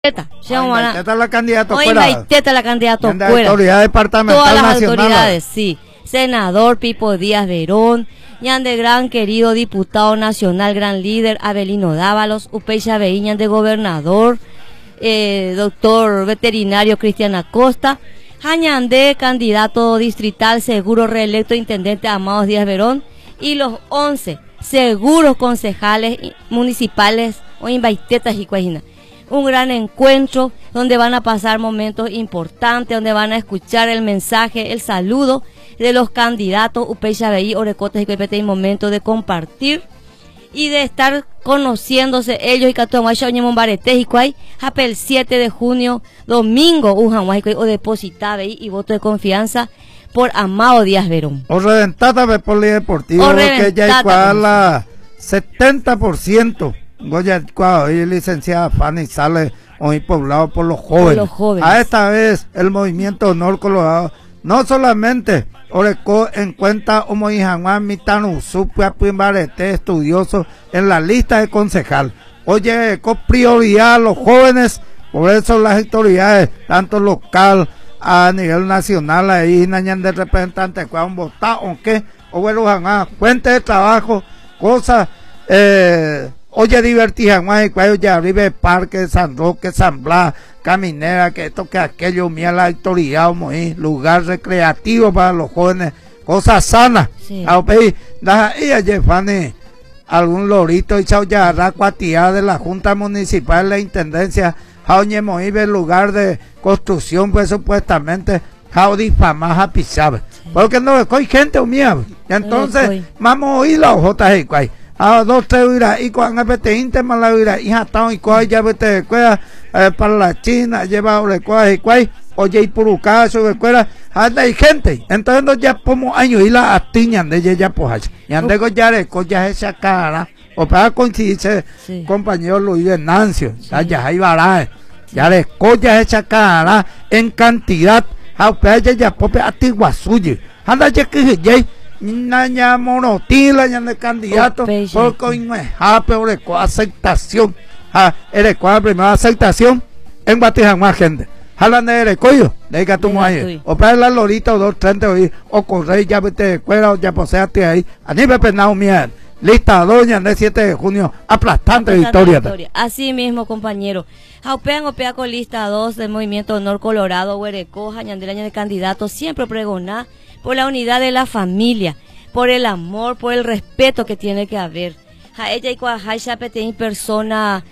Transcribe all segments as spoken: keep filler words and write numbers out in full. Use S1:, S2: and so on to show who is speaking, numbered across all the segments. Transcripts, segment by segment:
S1: Teta,
S2: Teta la candidata
S1: hoy
S2: fuera.
S1: Teta la candidata fuera.
S2: Autoridad departamental
S1: Todas las
S2: nacional.
S1: autoridades, sí. Senador Pipo Díaz Verón, ñan de gran querido diputado nacional, gran líder Abelino Dávalos, Upeixa Veíñan de gobernador, eh, doctor veterinario Cristian Acosta, Jañan de candidato distrital seguro reelecto intendente Amados Díaz Verón y los once seguros concejales municipales o Inbaitetas y Cuajina. Un gran encuentro donde van a pasar momentos importantes, donde van a escuchar el mensaje, el saludo de los candidatos Upeixa Veí, Orecotes y Cuepete, y momento de compartir y de estar conociéndose ellos y Catuanguacha Oñemon Baretes y Cuay, el siete de junio, domingo, Ujanguay o depositar ahí y voto de confianza por Amado Díaz Verón.
S2: O reventada de polideportivo, que ya igual a setenta por ciento. Goya, hoy licenciada Fanny sale hoy poblado por los jóvenes. Por los jóvenes. A esta vez el movimiento Honor Colorado no solamente Oreco encuentra como Ijanguán Mitano Supia Pimbarete estudioso en la lista de concejal. Oye, con prioridad a los jóvenes, por eso las autoridades, tanto local a nivel nacional, ahí nañan de representantes, cuando votar o qué, o bueno, fuente de trabajo, cosas, eh, oye, divertijan más, y cuando ya arriba el parque, San Roque, San Blas, Caminera, que esto, que aquello, mía la autoridad, muy lugar recreativo para los jóvenes, cosas sanas. Sí. A pedir, y ayer, Fanny, algún lorito y chao ya cuatía de la Junta Municipal de la Intendencia, Jaoñe Moibe, lugar de construcción, pues supuestamente, Jao difamás a pisar. Porque no, hay gente mía, y entonces, vamos a oír la ojota y cuay. A dos, tres huiras, y cuando vete íntima la huira, y jatón y cuay, ya vete de cueva, para la China, lleva orecuas y cuay, oye, y purucazo de cuera, anda y gente. Entonces, no ya como años, y la atiñan de ella, ya pues, y ande con ya de coya esa cara, o para coincidirse, sí. Compañero Luis Venancio, sí. Ya hay baraje, sí. Ya de coya esa cara, en cantidad, a ya ya popea atiguasuye, anda ya que ya, naña monotila ya de candidato porque no es hape o aceptación ah eres cuál primera aceptación en Batijan más gente jalan de erecoyo de que tú ahí o para la lorita o dos treinta o correr ya vete de cuera o ya poseaste ahí a nivel penado mía lista doña de siete de junio aplastante, aplastante victoria.
S1: victoria así mismo compañero Jaupean opea con lista dos del movimiento Honor Colorado Huereco Jañandelaña de candidato siempre pregoná por la unidad de la familia, por el amor, por el respeto que tiene que haber. Ja ella y Cuajaisha Peteín persona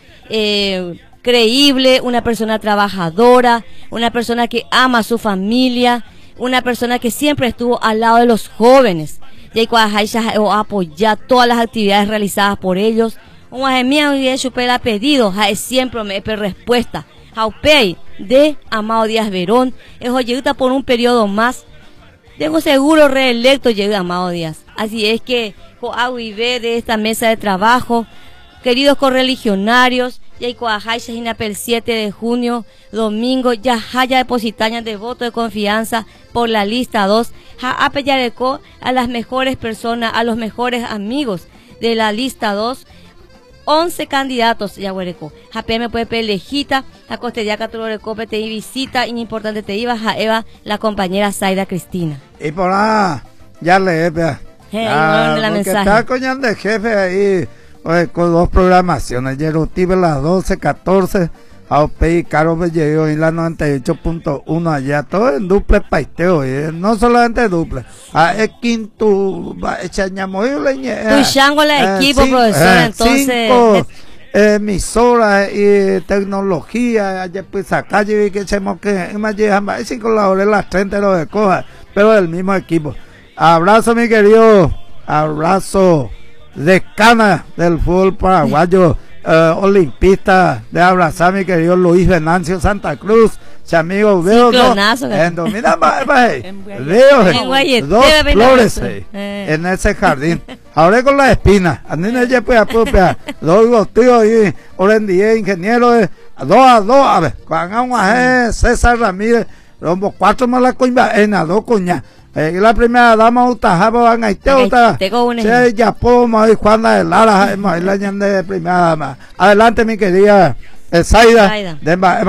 S1: eh, creíble, una persona trabajadora, una persona que ama a su familia, una persona que siempre estuvo al lado de los jóvenes. Y Cuajaisha apoya todas las actividades realizadas por ellos. Un ajemía y su pela pedido, ja es siempre me respuesta. Jaupei de Amado Díaz Verón, es oyuta por un periodo más. Tengo seguro reelecto llega Amado Díaz. Así es que Joahui ve de esta mesa de trabajo, queridos correligionarios, ya Cuajaisha el siete de junio, domingo, ya haya depositañas de voto de confianza por la lista dos, ja apeyareco a las mejores personas, a los mejores amigos de la lista dos, once candidatos ya huereco. Jape me puede pelejita, a costellaca turorecope te visita, importante te iba a Eva, la compañera Zaida Cristina.
S2: Y por ah, ya le vea.
S1: Hey, ah, la mensaje.
S2: Está coñando de jefe ahí, oye, con dos programaciones, Yerutive las doce, catorce, A O P y Caro Bellejo en la noventa y ocho punto uno allá, todo en duple paisteo, eh, no solamente duple, a es quinto, echañamoyle,
S1: tu chango la equipo, eh, profesor, eh, entonces.
S2: Cinco, emisoras y tecnología, allá pues acá yo vi que se moque, más llegan más cinco la hora las treinta lo de coja, pero del mismo equipo. Abrazo mi querido, abrazo de cana del fútbol paraguayo. Uh, olimpista de abrazar mi querido Luis Venancio Santa Cruz, si amigo veo no, en domina más, veo dos flores eh, en ese jardín, ahora con la espina, a mí no ya puede apropiar, dos tíos y orendía ingeniero de dos a dos, a ver, cuando a César Ramírez, rombo cuatro más la coña, en a dos coña. Eh, la primera dama utajaba van a irte otra se ya podemos ir Juana de Lara la de primera dama. Adelante mi querida Zaida.